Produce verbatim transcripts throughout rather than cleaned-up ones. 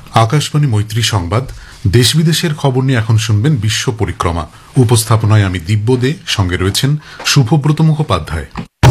আকাশবাণী মৈত্রী সংবাদ দেশ বিদেশের খবর নিয়ে এখন শুনবেন বিশ্ব পরিক্রমা। উপস্থাপনায় আমি দিব্য দে, সঙ্গে রয়েছেন শুভব্রত মুখোপাধ্যায়।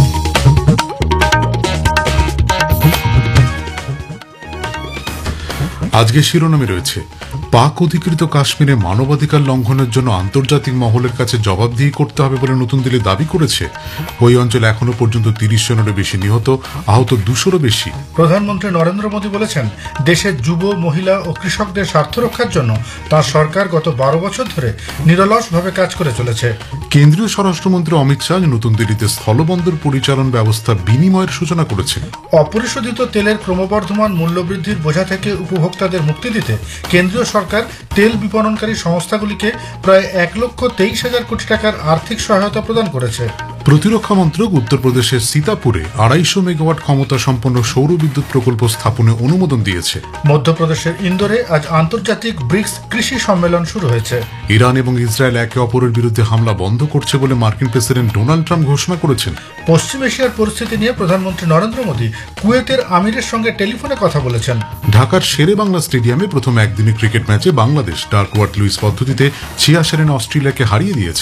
আজকে শিরোনামে রয়েছে পাক অধিকৃত কাশ্মীরে মানবাধিকার লঙ্ঘনের জন্য আন্তর্জাতিক মহলের কাছে জবাবদিহি করতে হবে বলে নতুন দিল্লি দাবি করেছে। ওই অঞ্চলে এখনো পর্যন্ত তিরিশ জনেরও বেশি নিহত, আহত দুশোরও বেশি। প্রধানমন্ত্রী নরেন্দ্র মোদী বলেছেন, দেশের যুব, মহিলা ও কৃষকদের স্বার্থ রক্ষার জন্য তার সরকার গত বারো বছর ধরে নিরলসভাবে কাজ করে চলেছে। কেন্দ্রীয় স্বরাষ্ট্রমন্ত্রী অমিত শাহ নতুন দিল্লিতে স্থলবন্দর পরিচালন ব্যবস্থা বিনিময়ের সূচনা করেছেন। অপরিশোধিত তেলের ক্রমবর্ধমান মূল্যবৃদ্ধির বোঝা থেকে উপভোক্তাদের মুক্তি দিতে কেন্দ্রীয় সরকার তেল বিপণনকারী সংস্থাগুলিকে প্রায় এক লক্ষ তেইশ হাজার কোটি টাকার আর্থিক সহায়তা প্রদান করেছে। প্রতিরক্ষা মন্ত্রক উত্তরপ্রদেশের সীতাপুরে আড়াইশো মেগাওয়াট ক্ষমতা সম্পন্ন সৌর বিদ্যুৎ প্রকল্প স্থাপনে অনুমোদন দিয়েছে। মধ্যপ্রদেশের ইন্দোরে আজ আন্তর্জাতিক ব্রিক্স কৃষি সম্মেলন শুরু হয়েছে। ইরান এবং ইসরায়েল একে অপরের বিরুদ্ধে হামলা বন্ধ করছে বলে মার্কিন প্রেসিডেন্ট ডোনাল্ড ট্রাম্প ঘোষণা করেছেন। পশ্চিম এশিয়ার পরিস্থিতি নিয়ে প্রধানমন্ত্রী নরেন্দ্র মোদী কুয়েতের আমিরের সঙ্গে টেলিফোনে কথা বলেছেন। ঢাকার শেরে বাংলা স্টেডিয়ামে প্রথম একদিনের ক্রিকেট ম্যাচে বাংলাদেশ ডার্কওয়ার্থ লুইস পদ্ধতিতে ছিয়াশি রানে অস্ট্রেলিয়াকে হারিয়ে দিয়েছে।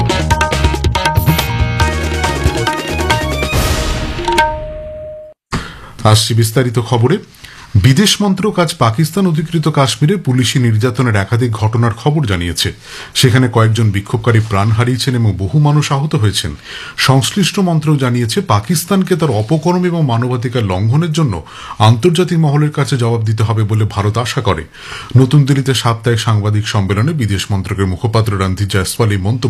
আসছি বিস্তারিত খবরে। বিদেশ মন্ত্রক আজ পাকিস্তান অধিকৃত কাশ্মীরে পুলিশি নির্যাতনের একাধিক ঘটনার খবর জানিয়েছে। সেখানে কয়েকজন বিক্ষোভকারী প্রাণ হারিয়েছেন এবং বহু মানুষ আহত হয়েছেন। সংশ্লিষ্ট মন্ত্রক জানিয়েছে, পাকিস্তানকে তার অপকর্ম এবং মানবাধিকার লঙ্ঘনের জন্য আন্তর্জাতিক মহলের কাছে জবাব দিতে হবে বলে ভারত আশা করে। নতুন দিল্লিতে সাপ্তাহিক সাংবাদিক সম্মেলনে বিদেশ মন্ত্রকের মুখপাত্র রণধীর জয়সওয়াল এই মন্তব্য